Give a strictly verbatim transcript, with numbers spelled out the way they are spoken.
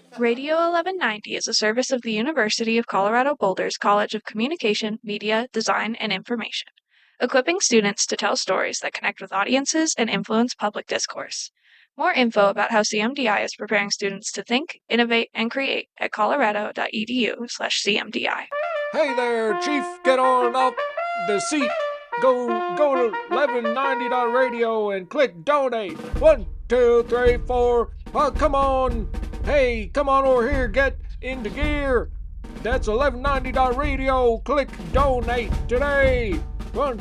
Radio eleven ninety is a service of the University of Colorado Boulder's College of Communication, Media, Design, and Information, equipping students to tell stories that connect with audiences and influence public discourse. More info about how C M D I is preparing students to think, innovate, and create at colorado.edu slash CMDI. Hey there, Chief, get on up the seat. Go go to eleven ninety dot radio and click donate. One, two, three, four. Oh, come on. Hey, come on over here, get into gear. That's eleven ninety dot radio. Click donate today. One,